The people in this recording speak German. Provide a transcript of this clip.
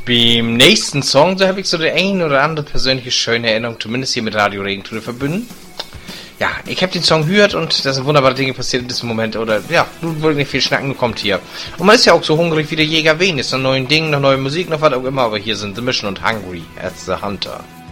Beim nächsten Song, so habe ich so die ein oder andere persönliche schöne Erinnerung, zumindest hier mit Radio Regentöne verbunden. Ja, ich habe den Song gehört und da sind wunderbare Dinge passiert in diesem Moment. Oder, ja, nun wollte nicht viel schnacken, du kommt hier. Und man ist ja auch so hungrig wie der Jäger wen. Ist nach neuen Dingen, nach neuer Musik, nach was auch immer. Aber hier sind The Mission und Hungry as the Hunter.